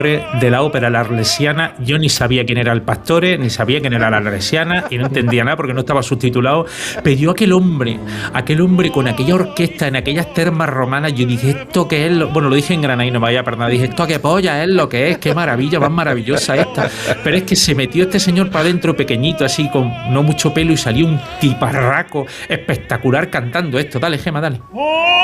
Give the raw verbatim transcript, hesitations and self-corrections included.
de la ópera La Arlesiana. Yo ni sabía quién era el Pastore, ni sabía quién era la Arlesiana, y no entendía nada porque no estaba subtitulado. Pero yo aquel hombre, aquel hombre con aquella orquesta en aquellas termas romanas, yo dije, ¿esto qué es? Lo... Bueno, lo dije en granaíno, me vaya perdón, dije, ¿esto qué polla es lo que es? ¡Qué maravilla, más maravillosa esta! Pero es que se metió este señor para adentro pequeñito, así con no mucho pelo, y salió un tiparraco espectacular cantando esto. Dale, Gema, dale.